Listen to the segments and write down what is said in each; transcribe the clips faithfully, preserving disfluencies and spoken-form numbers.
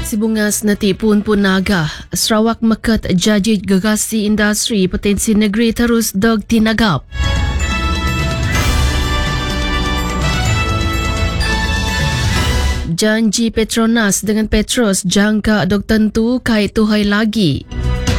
Sibungas nati pun pun naga. Sarawak mekat jaji gegasi industri potensi negeri terus dog tinagap. Janji Petronas dengan Petros jangka dog tentu kait tuhai lagi.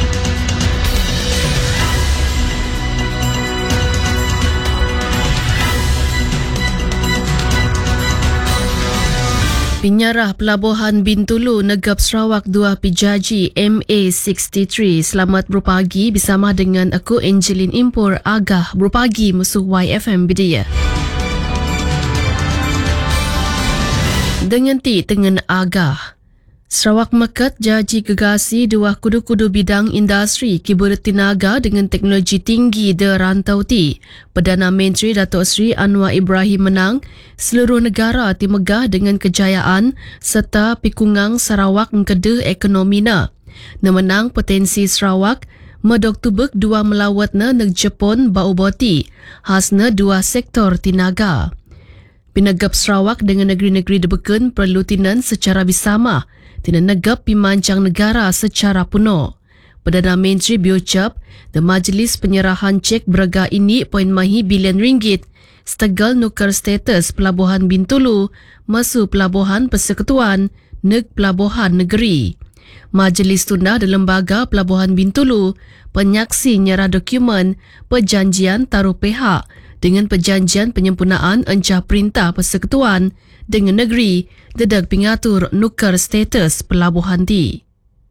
Penyarah Pelabuhan Bintulu negap Sarawak dua pijaji M A enam tiga. Selamat berpagi bersama dengan aku Angeline Impor Agah berpagi musuh Y F M Bidya. Dengan ti dengan Agah. Sarawak mekat jaji gegasi dua kudu-kudu bidang industri kibur tinaga dengan teknologi tinggi de rantau ti. Perdana Menteri Datuk Seri Anwar Ibrahim menang seluruh negara ti megah dengan kejayaan serta pikungang Sarawak ngkede ekonomi na. Nemenang potensi Sarawak medok tubek dua melawatna neg Jepun bau boti hasna dua sektor tinaga. Pinagap Sarawak dengan negeri-negeri debeken perlu tinan secara bersama. Tina negap pimancang negara secara penuh. Perdana Menteri berucap, the Majlis Penyerahan Cek Berega ini poin mahi bilion ringgit setegal nukar status Pelabuhan Bintulu masuk Pelabuhan Persekutuan neg Pelabuhan Negeri. Majlis tunda di Lembaga Pelabuhan Bintulu penyaksi nyerah dokumen perjanjian taruh pihak dengan perjanjian penyempurnaan encah perintah persekutuan dengan negeri dedak pengatur nukar status pelabuhan ti.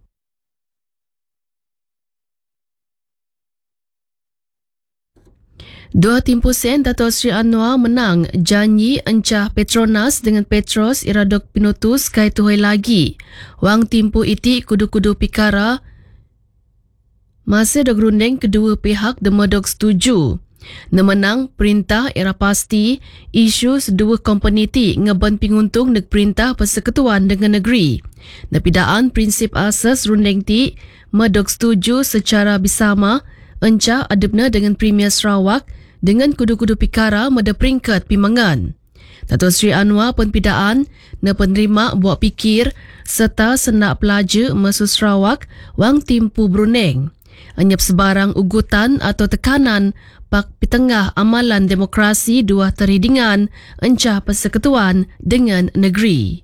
Dua timpu sen Datuk Seri Anwar menang janji encah Petronas dengan Petros iradok pinutus kait tuhai lagi. Wang timpu iti kudu-kudu pikara masih dok rundeng kedua pihak demodok setuju. Nemenang perintah era pasti isu sedua company ti ngeban pinguntung neg perintah persekutuan dengan negeri. Nepidaan prinsip asas rundeng ti medok setuju secara bersama encah adabna dengan Premier Sarawak dengan kudu-kudu pikara meda peringkat pimangan. Datuk Seri Anwar penpidaan ne penerima buat pikir serta senak pelajar masuk Sarawak wang timpu Brunei. Anyap sebarang ugutan atau tekanan pak pitengah amalan demokrasi dua teridingan encah persekutuan dengan negeri.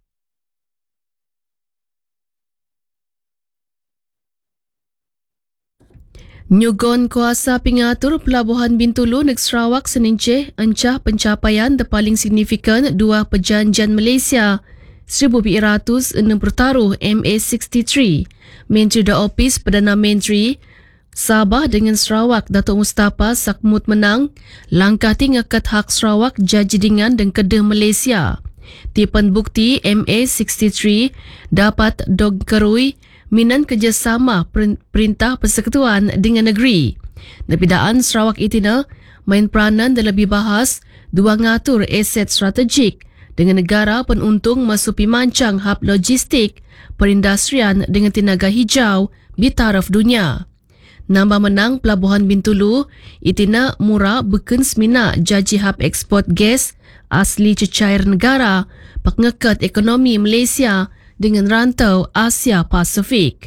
Nyugon kuasa pengatur Pelabuhan Bintulu neg Sarawak Seninceh encah pencapaian the paling signifikan dua perjanjian Malaysia seribu sembilan ratus enam puluh taruh M A enam tiga. Menteri The Office Perdana Menteri Sabah dengan Sarawak Datuk Mustafa Sakmut menang langkah ti ngakat hak Sarawak jaji dengan dan kedah Malaysia. Tipan bukti M A enam tiga dapat dogkerui minan kerjasama perintah persekutuan dengan negeri. Nepidaan Sarawak itina main peranan dan lebih bahas dua ngatur aset strategik dengan negara penuntung masuk pimancang hub logistik perindustrian dengan tenaga hijau di taraf dunia. Nambah menang Pelabuhan Bintulu, itina murah beken semina jaji hub ekspor gas asli cecair negara pak ngekat ekonomi Malaysia dengan rantau Asia Pasifik.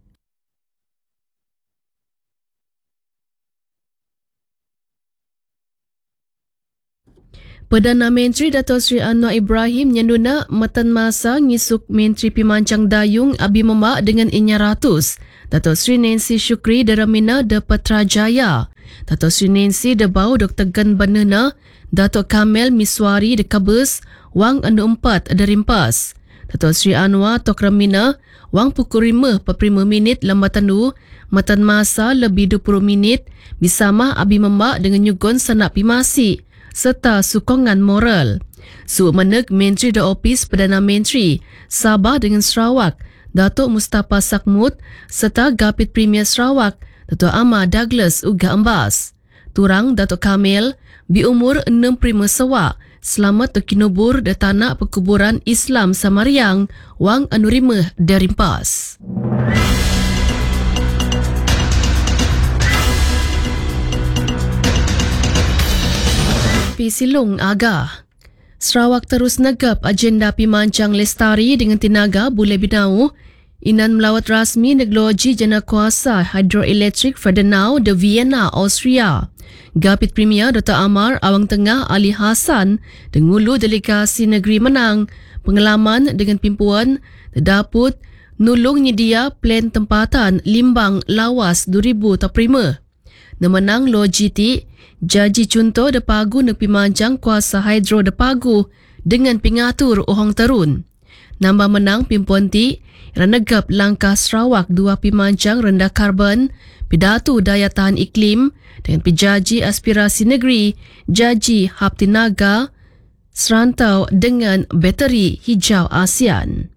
Perdana Menteri Datuk Seri Anwar Ibrahim nyanduna matan masa ngisuk Menteri Pimancang Dayung Abi Memak dengan inya ratus. Datuk Seri Nancy Shukri Daramina de Petrajaya. Datuk Seri Nancy de Bau Doktor Gan Banana. Datuk Kamel Miswari de Kabus wang anu empat de Rimpas. Datuk Seri Anwar Tok Ramina wang pukul lima lima minit lambatan du matan masa lebih dua puluh minit bersama Abi Memak dengan nyugon sanak pimasi serta sokongan moral. Su meneg Menteri The Office Perdana Menteri Sabah dengan Sarawak Datuk Mustafa Sakmut serta Gapit Premier Sarawak Datuk Ahmad Douglas Uga Embas. Turang Datuk Kamil bi umur enam puluh lima sawak selamat terkinubur di tanah perkuburan Islam Samariang wang anurimah dari Rimpas. Pi silung agah. Sarawak terus negap agenda pimancang lestari dengan tinaga Bulai Binau. Inan melawat rasmi Teknologi Janakuasa Hidroelektrik Ferdinand de Vienna, Austria. Gapit Premier Doktor Amar Awang Tengah Ali Hassan dengulu delegasi negeri Menang pengalaman dengan pimpuan terdaput nulung nyedia plan tempatan limbang lawas dua ribu dua puluh lima. Nemenang logiti jaji contoh de pagu nak pimanjang kuasa hidro de pagu dengan pengatur ohong terun. Nambah menang pimpuan ti renegap langkah Sarawak dua pimanjang rendah karbon, pidato daya tahan iklim dengan pijaji aspirasi negeri, jaji hab tinaga serantau dengan bateri hijau ASEAN.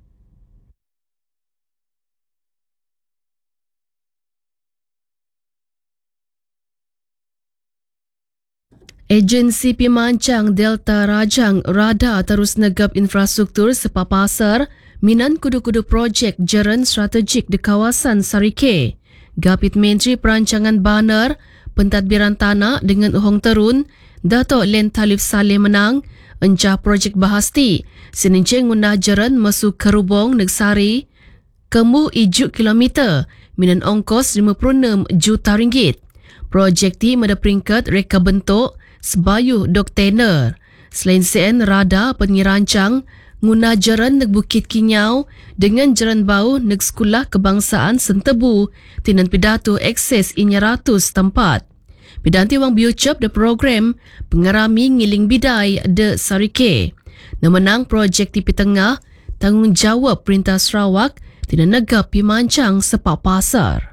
Agensi Pimancang Delta Rajang Rada terus negap infrastruktur sepapasar minan kudu-kudu projek jaran strategik di kawasan Sarike. Gapit Menteri Perancangan Banar, Pentadbiran Tanah dengan Uhong Terun, Dato' Len Talib Saleh Menang, encah projek bahasti, seninceng ngunah jaran masuk Kerubong Negsari, kemu ijuk kilometer, minan ongkos lima puluh enam juta ringgit. Projek ti mada peringkat reka bentuk sebayuh dok tener. Selain sen, Rada pengirancang nguna jaran neg Bukit Kinyau dengan jaran bau neg Sekolah Kebangsaan Sentebu tinan pidato akses inya ratus tempat. Pidanti wang biucap de program pengarami ngiling bidai de Sarike. Nemenang projek tipi tengah tanggungjawab Perintah Sarawak tinan negap pimancang sepak pasar.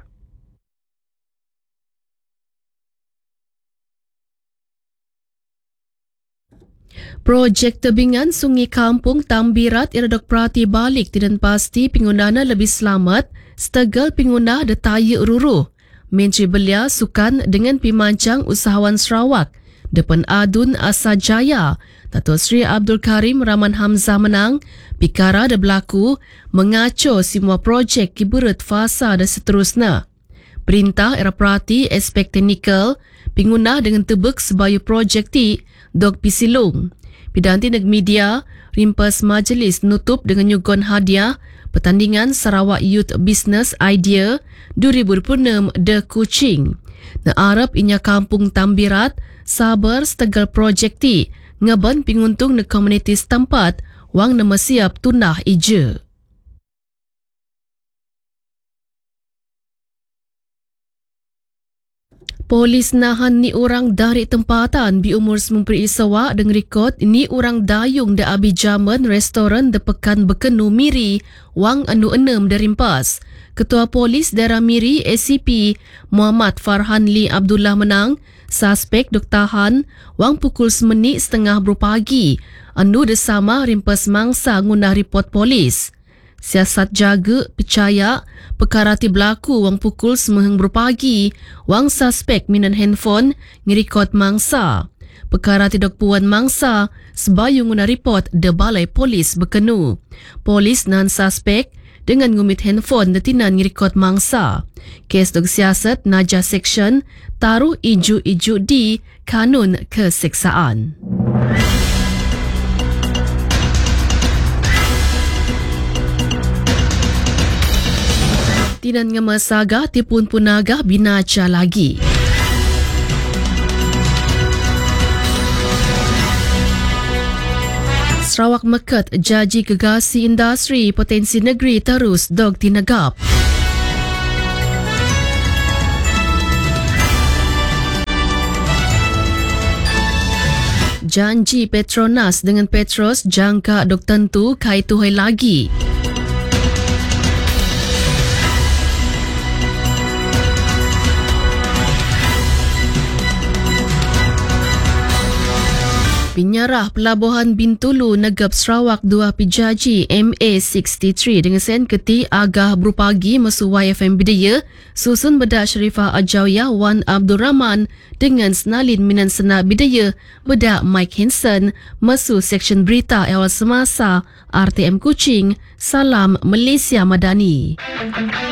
Projek tebingan Sungai Kampung Tambirat iradok perhati balik tidak pasti penggunaan lebih selamat setegal pengguna detaya ururuh. Menteri Belia sukan dengan pimancang usahawan Sarawak depan Adun Asajaya Dato' Sri Abdul Karim Rahman Hamzah Menang pikara ada berlaku mengaco semua projek kiburat fasa dan seterusnya. Perintah era perhati aspek teknikal pengguna dengan tebek sebayu projek ti Dok Pisilung. Pidanti neg media rimpas majlis nutup dengan nyugon hadiah pertandingan Sarawak Youth Business Idea dua ribu dua puluh enam de Kuching. Na Arab inya kampung Tambirat sabar setegal projek ti ngaban penguntung neg komuniti setempat wang nama siap tunah ija. Polis nahan ni orang dari tempatan bi umur sembilan puluh isawa dengan rekod ni orang dayung da abi jaman restoran de Pekan Bekenu Miri wang anu enam darimpas. Ketua Polis Daerah Miri A C P Muhammad Farhan Lee Abdullah Menang suspek dok tahan wang pukul semenit setengah berpagi anu desama rimpas mangsa ngunah report polis. Siasat jaga percaya perkara ti berlaku wang pukul semeheng berpagi wang suspek minan handphone ngerekod mangsa. Perkara ti dok puan mangsa sebayung guna report de Balai Polis Bekenu. Polis nan suspek dengan ngumit handphone de tinan ngerekod mangsa. Kes dok siasat Najah Seksyen taruh iju-iju di Kanun Keseksaan. Tinan ngemasaga tipun punaga binaca lagi. Sarawak Mekat jaji gegasi industri potensi negeri terus dog tinagap. Janji Petronas dengan Petros jangka dok tentu kai tuhai lagi. Penyarah Pelabuhan Bintulu negap Sarawak dua pijaji M A enam puluh tiga dengan sen keti agah berpagi mesu Y F M Bidaya susun bedak Sharifah Ajawiyah Wan Abdul Rahman dengan senalin minan sena Bidaya bedak Mike Hinson mesu Seksyen Berita Awal Semasa R T M Kuching. Salam Malaysia Madani.